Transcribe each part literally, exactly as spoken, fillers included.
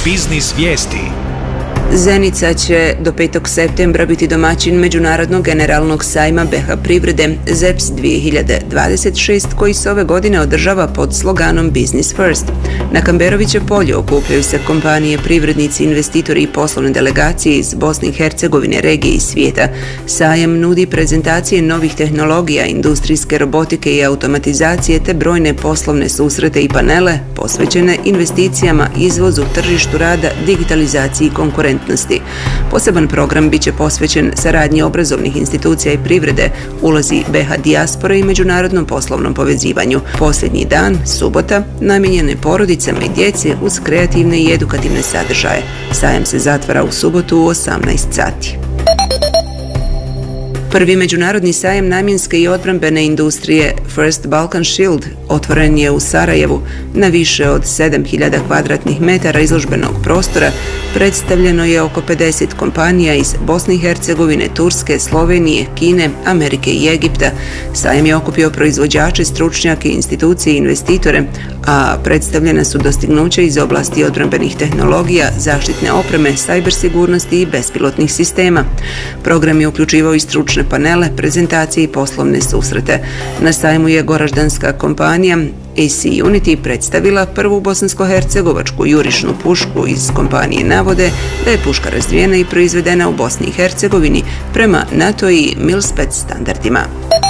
Biznis vijesti. Zenica će do petog septembra biti domaćin Međunarodnog generalnog sajma B H privrede Z E P S dvije hiljade dvadeset šest koji se ove godine održava pod sloganom Business First. Na Kamberoviće polju okupljaju se kompanije, privrednici, investitori i poslovne delegacije iz Bosne i Hercegovine, regije i svijeta. Sajam nudi prezentacije novih tehnologija, industrijske robotike i automatizacije te brojne poslovne susrete i panele posvećene investicijama, izvozu, tržištu rada, digitalizaciji i konkurentnosti. Poseban program biće posvećen saradnji obrazovnih institucija i privrede, ulozi B H dijaspore i međunarodnom poslovnom povezivanju. Posljednji dan, subota, namijenjen je porodicama i djeci uz kreativne i edukativne sadržaje. Sajam se zatvara u subotu u osamnaest sati. Prvi međunarodni sajam namjenske i odbrambene industrije First Balkan Shield otvoren je u Sarajevu. Na više od sedam hiljada kvadratnih metara izložbenog prostora predstavljeno je oko pedeset kompanija iz Bosne i Hercegovine, Turske, Slovenije, Kine, Amerike i Egipta. Sajam je okupio proizvođače, stručnjake, institucije i investitore, a predstavljena su dostignuća iz oblasti odbrambenih tehnologija, zaštitne opreme, cyber sigurnosti i bespilotnih sistema. Program je uključivao i stručne panele, prezentacije i poslovne susrete. Na sajmu je goraždanska kompanija A C Unity predstavila prvu bosansko-hercegovačku jurišnu pušku. Iz kompanije navode da je puška razvijena i proizvedena u Bosni i Hercegovini prema NATO i Mil-Spec standardima.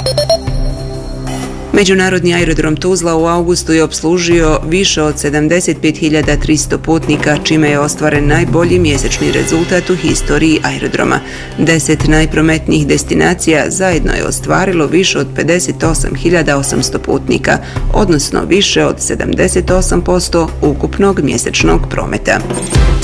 Međunarodni aerodrom Tuzla u avgustu je opslužio više od sedamdeset pet hiljada tristo putnika, čime je ostvaren najbolji mjesečni rezultat u historiji aerodroma. Deset najprometnijih destinacija zajedno je ostvarilo više od pedeset osam hiljada osamsto putnika, odnosno više od sedamdeset osam posto ukupnog mjesečnog prometa.